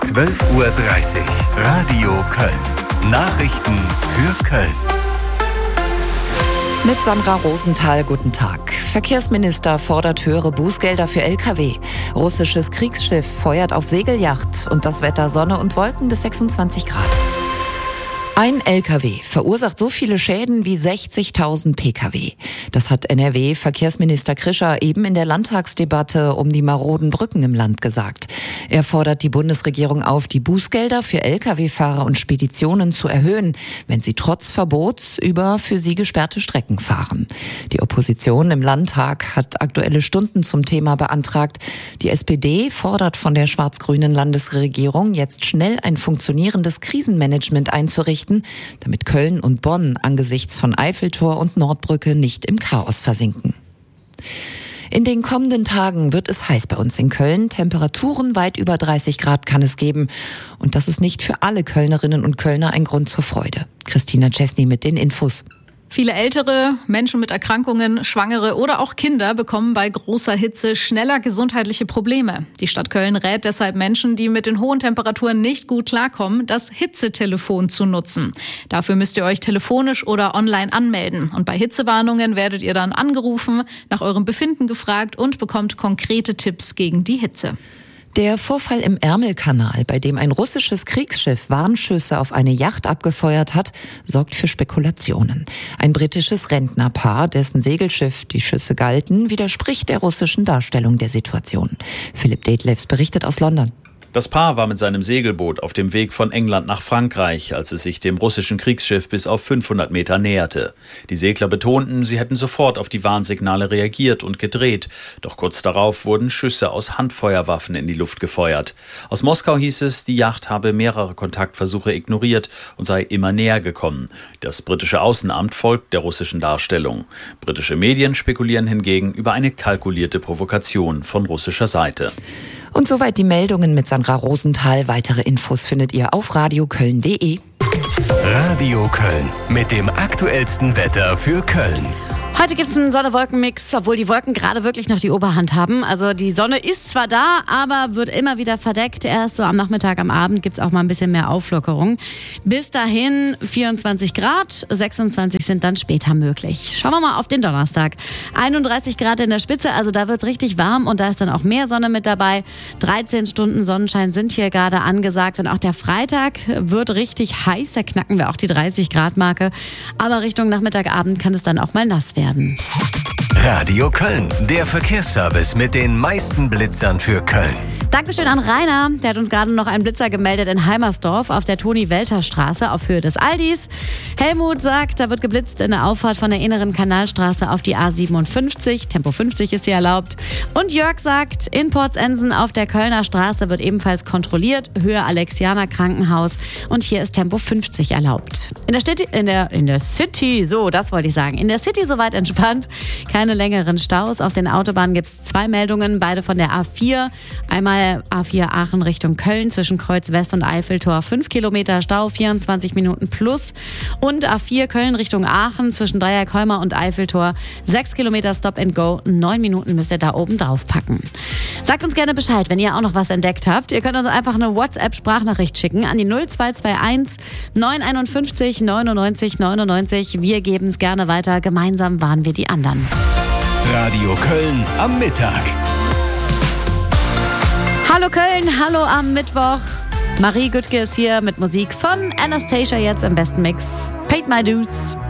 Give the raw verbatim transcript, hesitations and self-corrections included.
zwölf Uhr dreißig. Radio Köln. Nachrichten für Köln. Mit Sandra Rosenthal, guten Tag. Verkehrsminister fordert höhere Bußgelder für L K W. Russisches Kriegsschiff feuert auf Segelyacht und das Wetter Sonne und Wolken bis sechsundzwanzig Grad. Ein L K W verursacht so viele Schäden wie sechzigtausend P K W. Das hat N R W-Verkehrsminister Krischer eben in der Landtagsdebatte um die maroden Brücken im Land gesagt. Er fordert die Bundesregierung auf, die Bußgelder für L K W-Fahrer und Speditionen zu erhöhen, wenn sie trotz Verbots über für sie gesperrte Strecken fahren. Die Opposition im Landtag hat aktuelle Stunden zum Thema beantragt. Die S P D fordert von der schwarz-grünen Landesregierung, jetzt schnell ein funktionierendes Krisenmanagement einzurichten, damit Köln und Bonn angesichts von Eiffeltor und Nordbrücke nicht im Chaos versinken. In den kommenden Tagen wird es heiß bei uns in Köln. Temperaturen weit über dreißig Grad kann es geben. Und das ist nicht für alle Kölnerinnen und Kölner ein Grund zur Freude. Christina Chesney mit den Infos. Viele Ältere, Menschen mit Erkrankungen, Schwangere oder auch Kinder bekommen bei großer Hitze schneller gesundheitliche Probleme. Die Stadt Köln rät deshalb Menschen, die mit den hohen Temperaturen nicht gut klarkommen, das Hitzetelefon zu nutzen. Dafür müsst ihr euch telefonisch oder online anmelden. Und bei Hitzewarnungen werdet ihr dann angerufen, nach eurem Befinden gefragt und bekommt konkrete Tipps gegen die Hitze. Der Vorfall im Ärmelkanal, bei dem ein russisches Kriegsschiff Warnschüsse auf eine Yacht abgefeuert hat, sorgt für Spekulationen. Ein britisches Rentnerpaar, dessen Segelschiff die Schüsse galten, widerspricht der russischen Darstellung der Situation. Philipp Detlefs berichtet aus London. Das Paar war mit seinem Segelboot auf dem Weg von England nach Frankreich, als es sich dem russischen Kriegsschiff bis auf fünfhundert Meter näherte. Die Segler betonten, sie hätten sofort auf die Warnsignale reagiert und gedreht. Doch kurz darauf wurden Schüsse aus Handfeuerwaffen in die Luft gefeuert. Aus Moskau hieß es, die Yacht habe mehrere Kontaktversuche ignoriert und sei immer näher gekommen. Das britische Außenamt folgt der russischen Darstellung. Britische Medien spekulieren hingegen über eine kalkulierte Provokation von russischer Seite. Und soweit die Meldungen mit Sandra Rosenthal. Weitere Infos findet ihr auf radioköln punkt de. Radio Köln mit dem aktuellsten Wetter für Köln. Heute gibt es einen Sonne-Wolken-Mix, obwohl die Wolken gerade wirklich noch die Oberhand haben. Also die Sonne ist zwar da, aber wird immer wieder verdeckt. Erst so am Nachmittag, am Abend gibt es auch mal ein bisschen mehr Auflockerung. Bis dahin vierundzwanzig Grad, sechsundzwanzig sind dann später möglich. Schauen wir mal auf den Donnerstag. einunddreißig Grad in der Spitze, also da wird es richtig warm und da ist dann auch mehr Sonne mit dabei. dreizehn Stunden Sonnenschein sind hier gerade angesagt und auch der Freitag wird richtig heiß. Da knacken wir auch die dreißig Grad Marke. Aber Richtung Nachmittag, Abend kann es dann auch mal nass werden. Radio Köln, der Verkehrsservice mit den meisten Blitzern für Köln. Dankeschön an Rainer, der hat uns gerade noch einen Blitzer gemeldet in Heimersdorf auf der Toni-Welter-Straße auf Höhe des Aldis. Helmut sagt, da wird geblitzt in der Auffahrt von der inneren Kanalstraße auf die A siebenundfünfzig. Tempo fünfzig ist hier erlaubt. Und Jörg sagt, in Portsensen auf der Kölner Straße wird ebenfalls kontrolliert. Höhe Alexianer Krankenhaus. Und hier ist Tempo fünfzig erlaubt. In der, City, in der, in der City, so, das wollte ich sagen. In der City soweit entspannt. Keine längeren Staus. Auf den Autobahnen gibt es zwei Meldungen, beide von der A vier. Einmal A vier Aachen Richtung Köln zwischen Kreuz West und Eiffeltor fünf Kilometer Stau, vierundzwanzig Minuten plus. Und A vier Köln Richtung Aachen zwischen Dreieck-Holmer und Eiffeltor sechs Kilometer Stop and Go, neun Minuten müsst ihr da oben drauf packen. Sagt uns gerne Bescheid, wenn ihr auch noch was entdeckt habt. Ihr könnt uns einfach eine WhatsApp-Sprachnachricht schicken an die null zwei zwei eins neun fünf eins neunundneunzig neunundneunzig. Wir geben es gerne weiter. Gemeinsam warnen wir die anderen. Radio Köln am Mittag. Hallo Köln, hallo am Mittwoch. Marie Güttke ist hier mit Musik von Anastasia jetzt im besten Mix. Paid My Dues.